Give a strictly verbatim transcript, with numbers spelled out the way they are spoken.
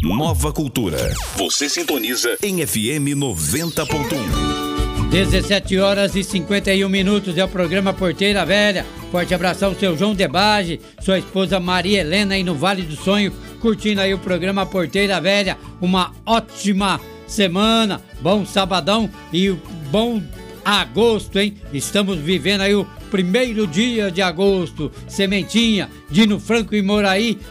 Nova Cultura. Você sintoniza em F M noventa ponto um. dezessete horas e cinquenta e um minutos é o programa Porteira Velha. Forte abração, seu João Debage, sua esposa Maria Helena aí no Vale do Sonho, curtindo aí o programa Porteira Velha. Uma ótima semana, bom sabadão e bom agosto, hein? Estamos vivendo aí o primeiro dia de agosto. Sementinha, Dino Franco e Moraí,